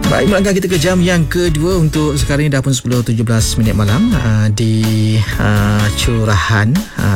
Baik, melangkah kita ke jam yang kedua. Untuk sekarang ni dah pun 10.17 malam di curahan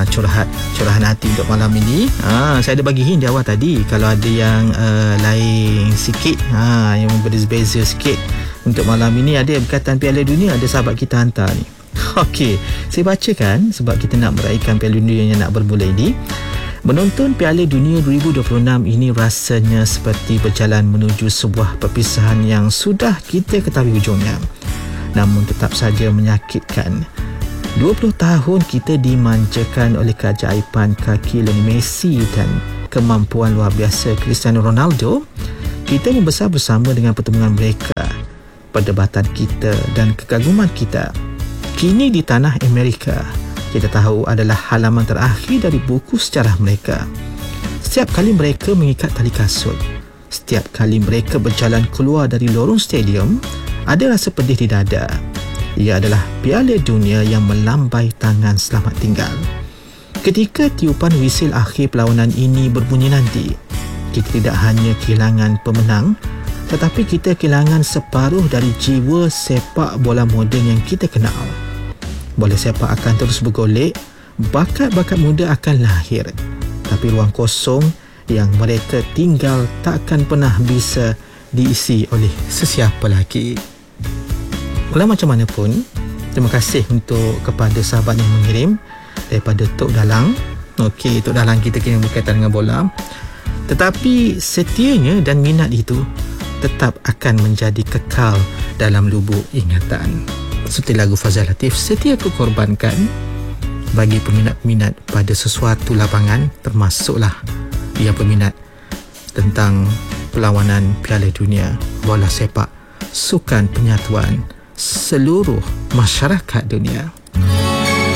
hati untuk malam ini. Saya ada bagi hint di awal tadi, kalau ada yang lain sikit, yang berbeza sikit untuk malam ini, ada berkaitan Piala Dunia, ada sahabat kita hantar ni. Okey, saya bacakan sebab kita nak meraihkan Piala Dunia yang nak bermula ini. Menonton Piala Dunia 2026 ini rasanya seperti berjalan menuju sebuah perpisahan yang sudah kita ketahui ujungnya. Namun tetap saja menyakitkan. 20 tahun kita dimanjakan oleh keajaiban kaki Lionel Messi dan kemampuan luar biasa Cristiano Ronaldo. Kita membesar bersama dengan pertemuan mereka. Perdebatan kita dan kekaguman kita kini di tanah Amerika, kita tahu adalah halaman terakhir dari buku sejarah mereka. Setiap kali mereka mengikat tali kasut, setiap kali mereka berjalan keluar dari lorong stadium, ada rasa pedih di dada. Ia adalah Piala Dunia yang melambai tangan selamat tinggal. Ketika tiupan wisil akhir perlawanan ini berbunyi nanti, kita tidak hanya kehilangan pemenang, tetapi kita kehilangan separuh dari jiwa sepak bola moden yang kita kenal. Bola sepak akan terus bergolek, bakat-bakat muda akan lahir, tapi ruang kosong yang mereka tinggal takkan pernah bisa diisi oleh sesiapa lagi. Walau macam mana pun, terima kasih untuk kepada sahabat yang mengirim daripada Tok Dalang. Okey, Tok Dalang kita kena berkaitan dengan bola, tetapi setianya dan minat itu tetap akan menjadi kekal dalam lubuk ingatan. Seperti lagu Fazal Latif, setia ku korbankan, bagi peminat-peminat pada sesuatu lapangan, termasuklah yang peminat tentang perlawanan Piala Dunia bola sepak, sukan penyatuan seluruh masyarakat dunia.